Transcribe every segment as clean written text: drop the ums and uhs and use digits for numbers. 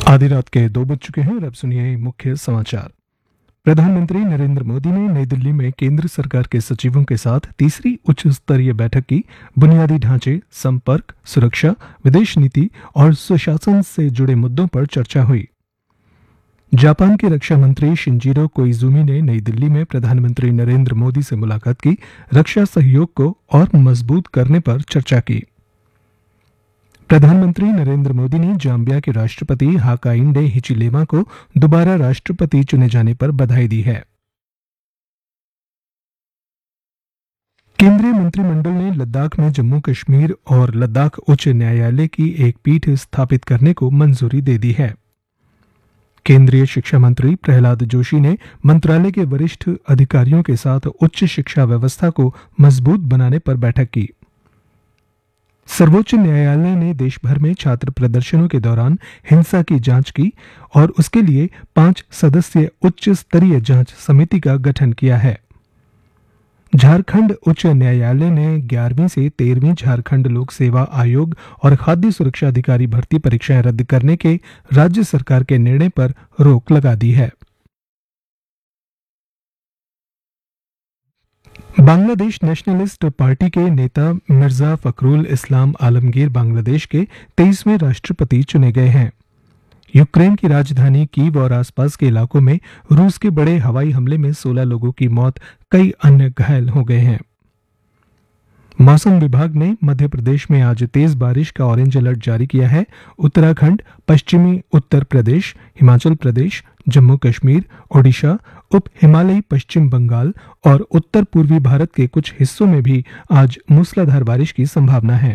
आधी रात के 2 बज चुके हैं और अब सुनिए मुख्य समाचार। प्रधानमंत्री नरेंद्र मोदी ने नई दिल्ली में केंद्र सरकार के सचिवों के साथ तीसरी उच्च स्तरीय बैठक की। बुनियादी ढांचे, संपर्क, सुरक्षा, विदेश नीति और सुशासन से जुड़े मुद्दों पर चर्चा हुई। जापान के रक्षा मंत्री शिंजिरो कोइजुमी ने नई दिल्ली में प्रधानमंत्री नरेंद्र मोदी से मुलाकात की। रक्षा सहयोग को और मजबूत करने पर चर्चा की। प्रधानमंत्री नरेंद्र मोदी ने जाम्बिया के राष्ट्रपति हाकाइंडे हिचिलेमा को दोबारा राष्ट्रपति चुने जाने पर बधाई दी है। केंद्रीय मंत्रिमंडल ने लद्दाख में जम्मू कश्मीर और लद्दाख उच्च न्यायालय की एक पीठ स्थापित करने को मंजूरी दे दी है। केंद्रीय शिक्षा मंत्री प्रहलाद जोशी ने मंत्रालय के वरिष्ठ अधिकारियों के साथ उच्च शिक्षा व्यवस्था को मजबूत बनाने पर बैठक की। सर्वोच्च न्यायालय ने देश भर में छात्र प्रदर्शनों के दौरान हिंसा की जांच की और उसके लिए 5 सदस्यीय उच्च स्तरीय जांच समिति का गठन किया है। झारखंड उच्च न्यायालय ने 11वीं से 13वीं झारखंड लोक सेवा आयोग और खाद्य सुरक्षा अधिकारी भर्ती परीक्षाएं रद्द करने के राज्य सरकार के निर्णय पर रोक लगा दी है। बांग्लादेश नेशनलिस्ट पार्टी के नेता मिर्जा फखरुल इस्लाम आलमगीर बांग्लादेश के 23वें राष्ट्रपति चुने गए हैं। यूक्रेन की राजधानी कीव और आसपास के इलाकों में रूस के बड़े हवाई हमले में 16 लोगों की मौत, कई अन्य घायल हो गए हैं। मौसम विभाग ने मध्य प्रदेश में आज तेज बारिश का ऑरेंज अलर्ट जारी किया है। उत्तराखंड, पश्चिमी उत्तर प्रदेश, हिमाचल प्रदेश, जम्मू कश्मीर, ओडिशा, उप हिमालयी पश्चिम बंगाल और उत्तर पूर्वी भारत के कुछ हिस्सों में भी आज मूसलाधार बारिश की संभावना है।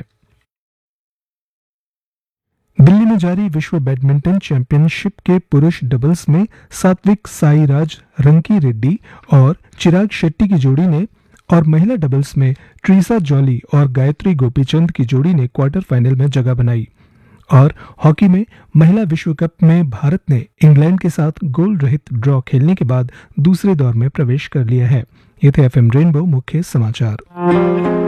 दिल्ली में जारी विश्व बैडमिंटन चैंपियनशिप के पुरुष डबल्स में सात्विक साईराज रंकी और चिराग शेट्टी की जोड़ी ने और महिला डबल्स में ट्रीसा जॉली और गायत्री गोपीचंद की जोड़ी ने क्वार्टर फाइनल में जगह बनाई। और हॉकी में महिला विश्व कप में भारत ने इंग्लैंड के साथ गोल रहित ड्रॉ खेलने के बाद दूसरे दौर में प्रवेश कर लिया है। ये थे एफएम रेनबो मुख्य समाचार।